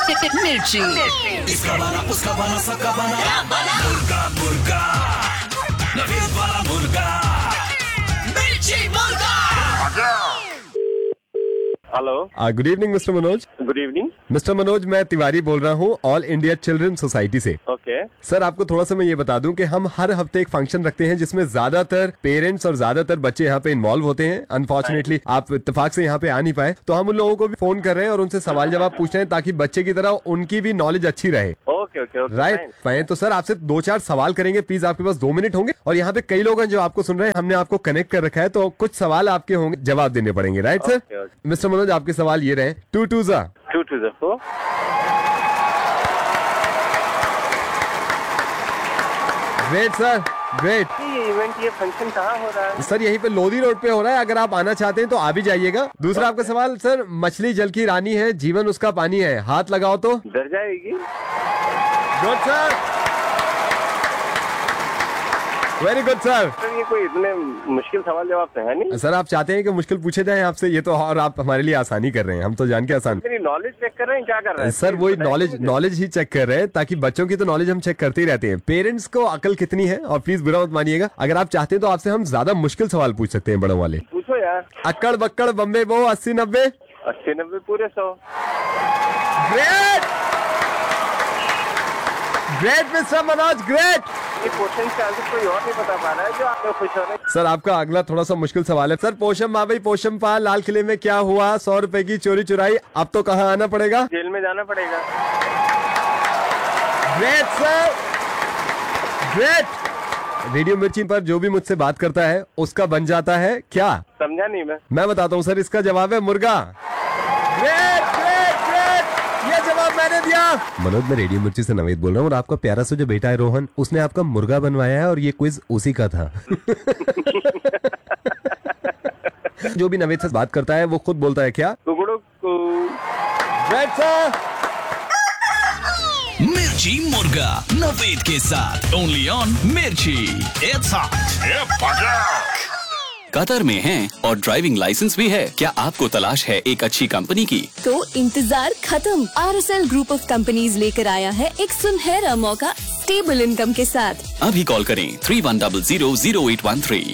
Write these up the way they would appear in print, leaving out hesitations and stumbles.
मिर्ची। इसका बना उसका बना सबका बना मुर्गा मुर्गा नवीद वाला मुर्गा मिर्ची मुर्गा। Hello, good evening mister Manoj. Good evening. Mister Manoj, मैं तिवारी बोल रहा हूँ ऑल इंडिया चिल्ड्रन सोसाइटी से। ओके सर, आपको थोड़ा सा मैं ये बता दूं कि हम हर हफ्ते एक फंक्शन रखते हैं जिसमें ज्यादातर पेरेंट्स और ज्यादातर बच्चे यहाँ पे इन्वॉल्व होते हैं। अनफॉर्चुनेटली आप इत्तेफाक से यहाँ पे आ नहीं पाए, तो हम उन लोगों को भी फोन कर रहे हैं और उनसे सवाल जवाब पूछ रहे हैं ताकि बच्चे की तरह उनकी भी नॉलेज अच्छी रहे। Okay okay okay, right fine. तो सर, आपसे 2-4 सवाल करेंगे, प्लीज आपके पास 2 मिनट होंगे। और यहाँ पे कई लोग हैं जो आपको सुन रहे हैं, हमने आपको कनेक्ट कर रखा है, तो कुछ सवाल आपके होंगे, जवाब देने पड़ेंगे। Right sir? मिस्टर मनोज, आपके सवाल ये रहे। 2 2 जा 2 2 जा 4। Great sir, great. ये इवेंट, ये फंक्शन कहाँ हो रहा है? सर, यहीं पे लोधी रोड पे हो रहा है। अगर आप आना चाहते हैं तो आ भी जाइएगा। दूसरा आपका सवाल सर, मछली जल की रानी है, जीवन उसका पानी है, हाथ लगाओ तो डर जाएगी। Good sir, very good sir. Sir, ये कोई इतने मुश्किल सवाल जवाब तो है नहीं। सर, आप चाहते हैं कि मुश्किल पूछे जाए आपसे, ये तो और आप हमारे लिए आसानी कर रहे हैं, हम तो जान के आसान। मेरी नॉलेज चेक कर रहे हैं, क्या कर रहे हैं? सर, वही नॉलेज ही चेक कर रहे हैं, ताकि बच्चों की तो नॉलेज हम चेक करते ही रहते हैं। पेरेंट्स को अकल कितनी है, और प्लीज बुरा मत मानिएगा, अगर आप चाहते हैं तो आपसे हम ज्यादा मुश्किल सवाल पूछ सकते हैं, बड़ों वाले। पूछो यार। अक्कड़ बक्कड़ बम्बे बो 80-90 80-90 पूरे 100। Great great mister Manoj, great. ये क्वेश्चन का आंसर कोई और नहीं बता पा रहा है, जो आप लोग खुश हो रहे हैं। सर, आपका अगला थोड़ा सा मुश्किल सवाल है। सर, पोशम माँ पोशम पा, लाल किले में क्या हुआ, 100 रुपए की चोरी चुराई, अब तो कहाँ आना पड़ेगा? जेल में जाना पड़ेगा। Great sir, great. रेडियो मिर्ची पर जो भी मुझसे बात करता है उसका बन जाता है क्या? समझा नहीं मैं बताता हूँ सर, इसका जवाब है मुर्गा। ग्रेट ग्रेट ग्रेट, ये जवाब मैंने दिया। मनोज, मैं रेडियो मिर्ची से नवेद बोल रहा हूँ, और आपका प्यारा सा जो बेटा है रोहन, उसने आपका मुर्गा बनवाया है, और ये क्विज उसी का था। जो भी नवेद से बात करता है वो खुद बोलता है क्या? Great sir. मिर्ची मुर्गा नवेद के साथ ओनली ऑन मिर्ची। It's hot. कतर में हैं और ड्राइविंग लाइसेंस भी है। क्या आपको तलाश है एक अच्छी कंपनी की? तो इंतजार खत्म। RSL ग्रुप ऑफ कंपनीज लेकर आया है एक सुनहरा मौका स्टेबल इनकम के साथ। अभी कॉल करें 31000813।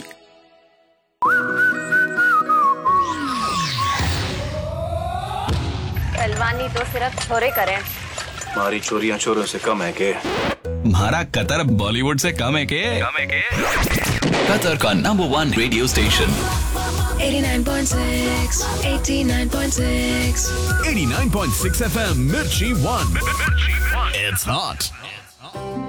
पहलवानी तो सिर्फ छोरे करें। हमारी चोरियां चोरों से कम है के? हमारा कतर बॉलीवुड से कम है के? कतर का नंबर 1 रेडियो स्टेशन 89.6 89.6 89.6 FM मिर्ची 1। It's hot।